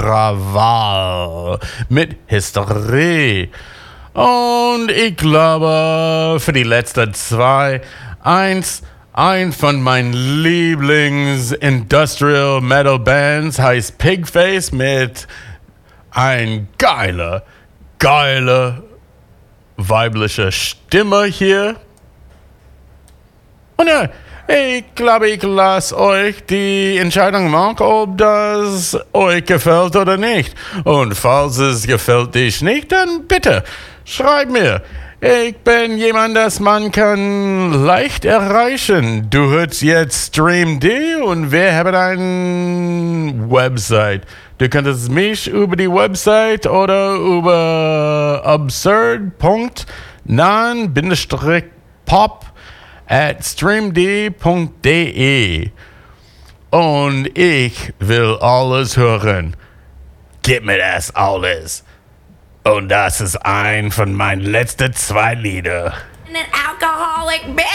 Krawall mit Hysterie. Und ich glaube, für die letzten zwei, ein von meinen Lieblings-Industrial-Metal-Bands heißt Pigface mit ein geile weibliche Stimme hier. Und ja, ich glaube, ich lasse euch die Entscheidung machen, ob das euch gefällt oder nicht. Und falls es gefällt dich nicht, dann bitte schreib mir. Ich bin jemand, das man kann leicht erreichen. Du hörst jetzt StreamD und wir haben eine Website. Du könntest mich über die Website oder über absurd.nan-pop@streamd.de. Und ich will alles hören. Gib mir das alles. Und das ist ein von meinen letzten zwei Lieder. An alcoholic bitch.